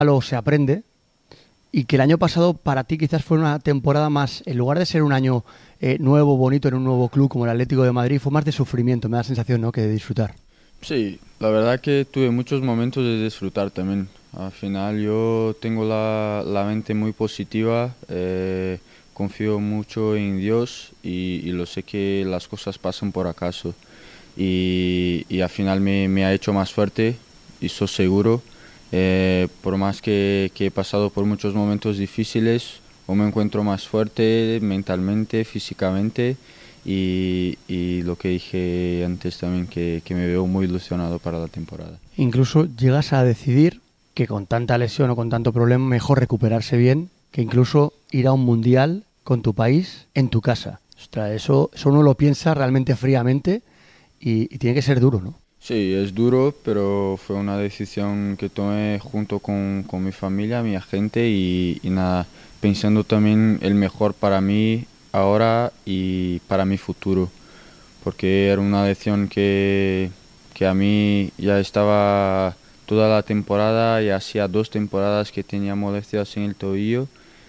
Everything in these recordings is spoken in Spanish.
Lo se aprende y que el año pasado para ti quizás fue una temporada más, en lugar de ser un año nuevo, bonito en un nuevo club como el Atlético de Madrid, fue más de sufrimiento, me da la sensación, ¿no?, que de disfrutar. Sí, la verdad que tuve muchos momentos de disfrutar también. Al final yo tengo la mente muy positiva, confío mucho en Dios y lo sé que las cosas pasan por acaso. Y al final me ha hecho más fuerte y soy seguro. Por más que he pasado por muchos momentos difíciles, o me encuentro más fuerte mentalmente, físicamente y lo que dije antes también, que me veo muy ilusionado para la temporada. Incluso llegas a decidir que con tanta lesión o con tanto problema mejor recuperarse bien que incluso ir a un mundial con tu país en tu casa. Ostras, eso uno lo piensa realmente fríamente y tiene que ser duro, ¿no? Sí, es duro, pero fue una decisión que tomé junto con mi familia, mi agente y nada, pensando también el mejor para mí ahora y para mi futuro, porque era una decisión que a mí ya estaba toda la temporada y hacía 2 temporadas que tenía molestias en el tobillo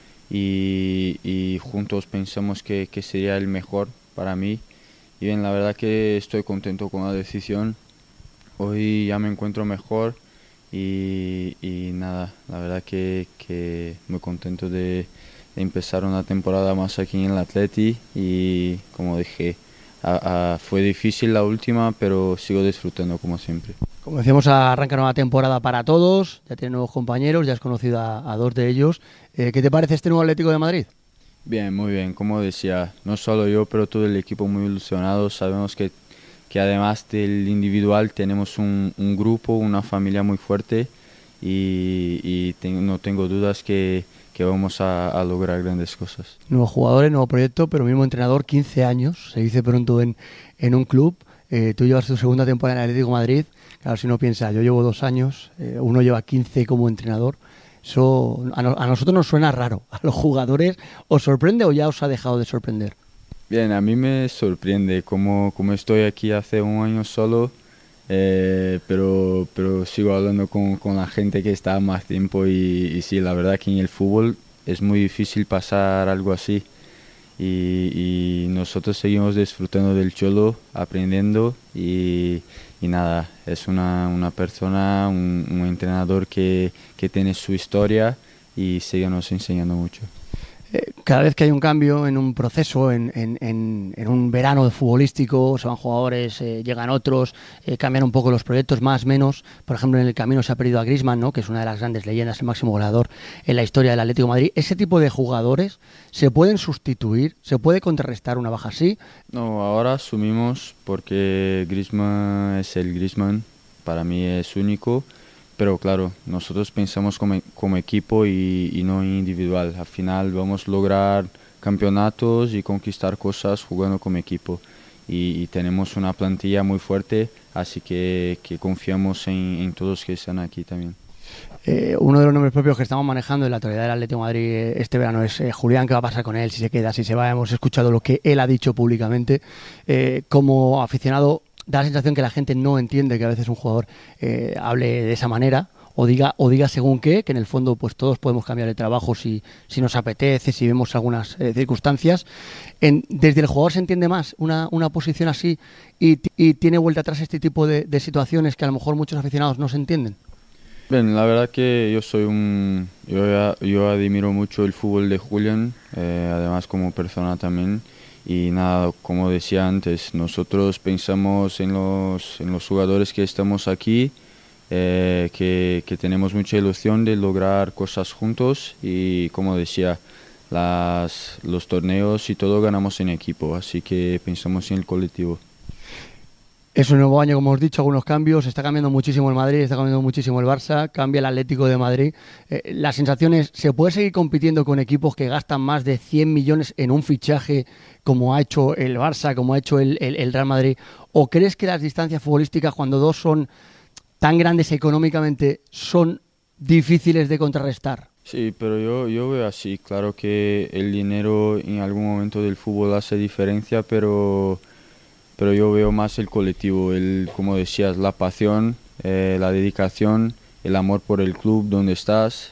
y juntos pensamos que sería el mejor para mí. Y bien, la verdad que estoy contento con la decisión. Hoy ya me encuentro mejor y nada, la verdad que muy contento de empezar una temporada más aquí en el Atleti y como dije, fue difícil la última, pero sigo disfrutando como siempre. Como decíamos, arranca nueva temporada para todos, ya tienes nuevos compañeros, ya has conocido a dos de ellos. ¿Qué te parece este nuevo Atlético de Madrid? Bien, muy bien, como decía, no solo yo, pero todo el equipo muy ilusionado. Sabemos que además del individual tenemos un grupo, una familia muy fuerte y no tengo dudas que vamos a lograr grandes cosas. Nuevos jugadores, nuevo proyecto, pero mismo entrenador, 15 años, se dice pronto en un club. Tú llevas tu segunda temporada en el Atlético de Madrid. Claro, si uno piensa, yo llevo 2 años, uno lleva 15 como entrenador. Eso a nosotros nos suena raro. ¿A los jugadores os sorprende o ya os ha dejado de sorprender? Bien, a mí me sorprende como estoy aquí hace un año solo, pero sigo hablando con la gente que está más tiempo y sí, la verdad que en el fútbol es muy difícil pasar algo así y nosotros seguimos disfrutando del Cholo, aprendiendo y nada, es una persona, un entrenador que tiene su historia y sigue nos enseñando mucho. Cada vez que hay un cambio en un proceso, en un verano futbolístico, se van jugadores, llegan otros, cambian un poco los proyectos, más, menos. Por ejemplo, en el camino se ha perdido a Griezmann, ¿no?, que es una de las grandes leyendas, el máximo goleador en la historia del Atlético de Madrid. ¿Ese tipo de jugadores se pueden sustituir? ¿Se puede contrarrestar una baja así? No, ahora asumimos porque Griezmann es el Griezmann, para mí es único, pero claro, nosotros pensamos como equipo y no individual. Al final vamos a lograr campeonatos y conquistar cosas jugando como equipo y tenemos una plantilla muy fuerte, así que confiamos en todos que están aquí también. Uno de los nombres propios que estamos manejando en la actualidad del Atlético de Madrid este verano es Julián. ¿Qué va a pasar con él? Si se queda, si se va. Hemos escuchado lo que él ha dicho públicamente. Como aficionado, da la sensación que la gente no entiende que a veces un jugador hable de esa manera o diga según qué, que en el fondo pues todos podemos cambiar de trabajo si nos apetece, si vemos algunas circunstancias. Desde el jugador se entiende más una posición así y tiene vuelta atrás este tipo de situaciones que a lo mejor muchos aficionados no se entienden. Bien, la verdad que yo admiro mucho el fútbol de Julián, además como persona también. Y nada, como decía antes, nosotros pensamos en los jugadores que estamos aquí, que tenemos mucha ilusión de lograr cosas juntos y como decía, los torneos y todo ganamos en equipo, así que pensamos en el colectivo. Es un nuevo año, como hemos dicho, algunos cambios. Está cambiando muchísimo el Madrid, está cambiando muchísimo el Barça, cambia el Atlético de Madrid. La sensación es, ¿se puede seguir compitiendo con equipos que gastan más de 100 millones en un fichaje como ha hecho el Barça, como ha hecho el Real Madrid? ¿O crees que las distancias futbolísticas, cuando dos son tan grandes económicamente, son difíciles de contrarrestar? Sí, pero yo veo así, claro que el dinero en algún momento del fútbol hace diferencia, pero yo veo más el colectivo, como decías, la pasión, la dedicación el amor por el club donde estás